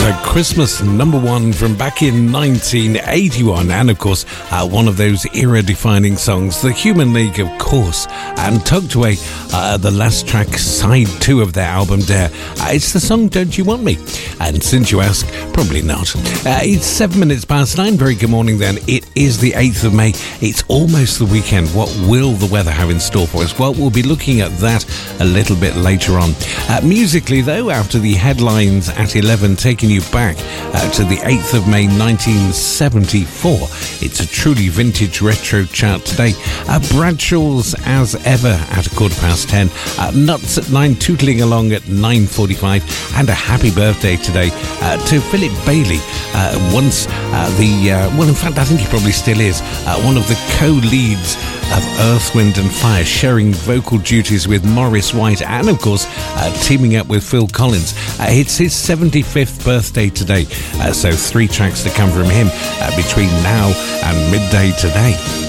a Christmas number one from back in 1981, and of course one of those era-defining songs, The Human League, of course, and tucked away the last track, side 2 of their album Dare. It's the song Don't You Want Me? And since you ask, probably not. It's 7 minutes past 9. Very good morning then. It is the 8th of May. It's almost the weekend. What will the weather have in store for us? Well, we'll be looking at that a little bit later on. Musically though, after the headlines at 11 taking you back to the 8th of May 1974, it's a truly vintage retro chart today. Bradshaw's As Ever at 10:15, Nuts at 9, tootling along at 9:45, and a happy birthday today to Philip Bailey, once well, in fact I think he probably still is one of the co-leads of Earth, Wind and Fire, sharing vocal duties with Maurice White and of course teaming up with Phil Collins. It's his 75th birthday today, so 3 tracks to come from him between now and midday today.